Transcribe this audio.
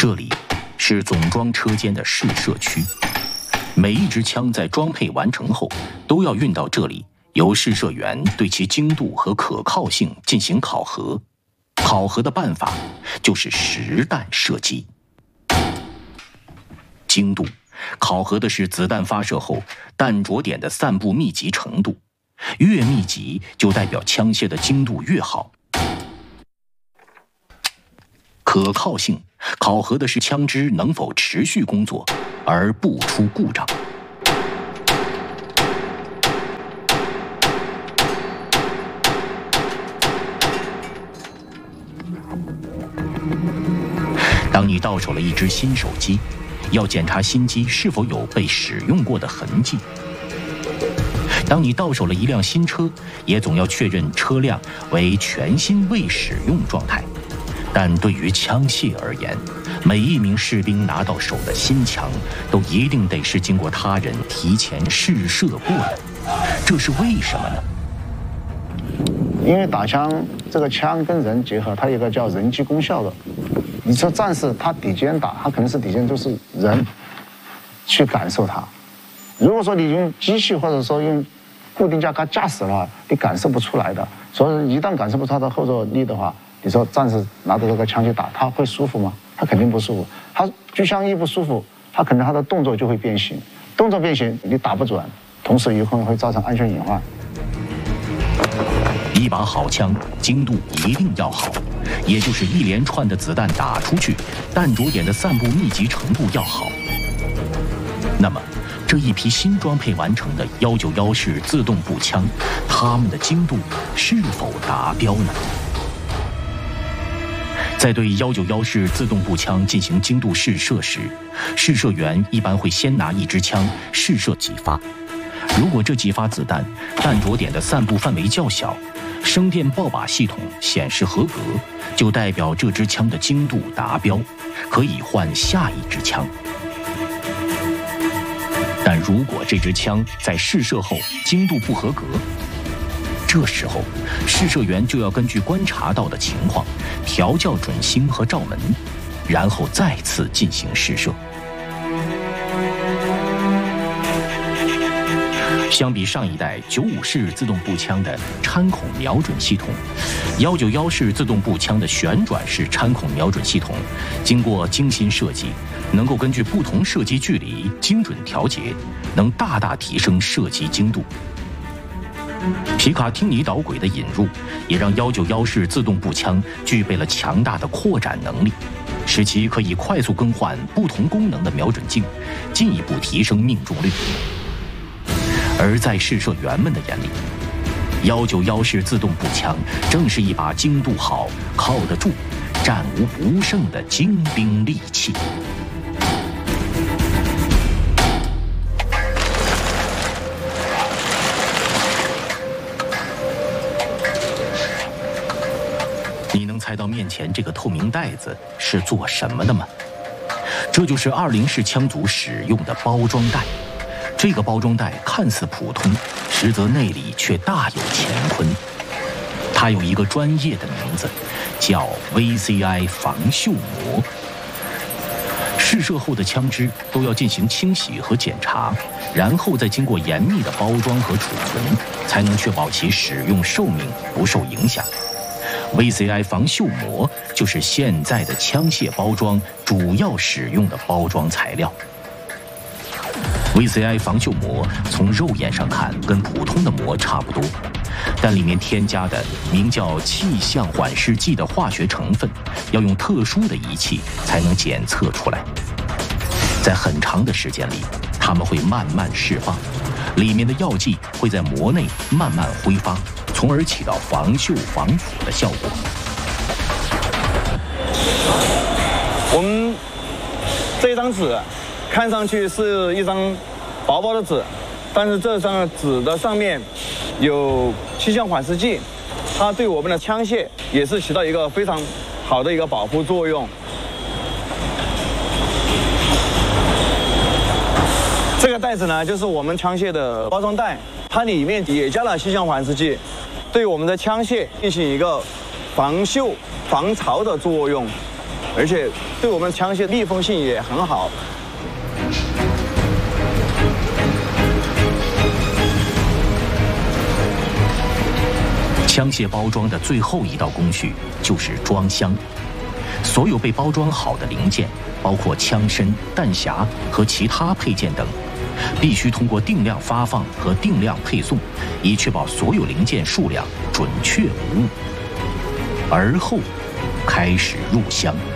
这里是总装车间的试射区，每一支枪在装配完成后都要运到这里，由试射员对其精度和可靠性进行考核。考核的办法就是实弹射击。精度考核的是子弹发射后弹着点的散布密集程度，越密集就代表枪械的精度越好。可靠性考核的是枪支能否持续工作而不出故障。当你到手了一只新手机，要检查新机是否有被使用过的痕迹。当你到手了一辆新车，也总要确认车辆为全新未使用状态。但对于枪械而言，每一名士兵拿到手的新枪都一定得是经过他人提前试射过的，这是为什么呢？ 因为打枪这个枪跟人结合，它有一个叫人机功效的。你说战士他抵肩打，他可能是抵肩就是人去感受它。如果说你用机器或者说用固定架它架死了，你感受不出来的。所以一旦感受不出它的后坐力的话，你说战士拿着这个枪去打，他会舒服吗？他肯定不舒服。他狙枪一不舒服，他可能他的动作就会变形，动作变形你打不准，同时有可能会造成安全隐患。 一把好枪精度一定要好，也就是一连串的子弹打出去，弹着点的散布密集程度要好。那么这一批新装配完成的191式自动步枪，它们的精度是否达标呢？在对191式自动步枪进行精度试射时，试射员一般会先拿一支枪试射几发。如果这几发子弹弹着点的散布范围较小，声电爆靶系统显示合格，就代表这支枪的精度达标，可以换下一支枪。但如果这支枪在试射后精度不合格，这时候试射员就要根据观察到的情况调校准星和罩门，然后再次进行试射。相比上一代95式自动步枪的穿孔瞄准系统，191式自动步枪的旋转式穿孔瞄准系统经过精心设计，能够根据不同射击距离精准调节，能大大提升射击精度。皮卡汀尼导轨的引入，也让191式自动步枪具备了强大的扩展能力，使其可以快速更换不同功能的瞄准镜，进一步提升命中率。而在试射员们的眼里，191式自动步枪正是一把精度好、靠得住、战无不胜的精兵利器。你能猜到面前这个透明袋子是做什么的吗？这就是20式枪组使用的包装袋。这个包装袋看似普通，实则内里却大有乾坤。它有一个专业的名字，叫 VCI 防锈膜。试射后的枪支都要进行清洗和检查，然后再经过严密的包装和储存，才能确保其使用寿命不受影响。VCI 防锈膜就是现在的枪械包装主要使用的包装材料。VCI 防锈膜从肉眼上看跟普通的膜差不多，但里面添加的名叫气象缓释剂的化学成分，要用特殊的仪器才能检测出来。在很长的时间里，它们会慢慢释放，里面的药剂会在膜内慢慢挥发，从而起到防锈防腐的效果。 我们这张纸看上去是一张薄薄的纸，但是这张纸的上面有气象缓释剂，它对我们的枪械也是起到一个非常好的一个保护作用。这个袋子呢，就是我们枪械的包装袋，它里面也加了气象缓释剂，对我们的枪械进行一个防锈防潮的作用。 而且对我们枪械密封性也很好。 枪械包装的最后一道工序就是装箱。所有被包装好的零件，包括枪身、弹匣和其他配件等，必须通过定量发放和定量配送，以确保所有零件数量准确无误。而后，开始入箱。